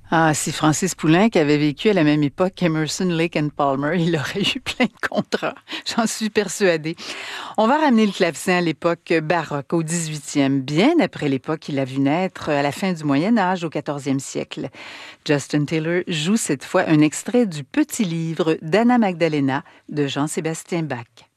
Ah, si Francis Poulenc avait vécu à la même époque qu'Emerson, Lake and Palmer, il aurait eu plein de contrats. J'en suis persuadée. On va ramener le clavecin à l'époque baroque, au 18e, bien après l'époque qu'il a vu naître à la fin du Moyen Âge, au 14e siècle. Justin Taylor joue cette fois un extrait du Petit livre d'Anna Magdalena de Jean-Sébastien Bach.